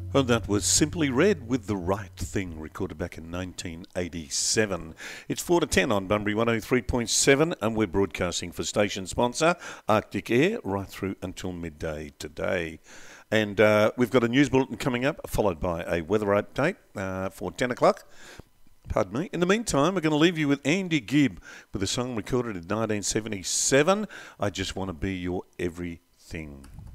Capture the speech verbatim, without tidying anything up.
And that was Simply Red with The Right Thing, recorded back in nineteen eighty-seven. It's four to ten on Bunbury one oh three point seven, and we're broadcasting for station sponsor Arctic Air right through until midday today. And uh, we've got a news bulletin coming up, followed by a weather update uh, for ten o'clock. Pardon me. In the meantime, we're going to leave you with Andy Gibb with a song recorded in nineteen seventy-seven, I Just Want to Be Your Everything.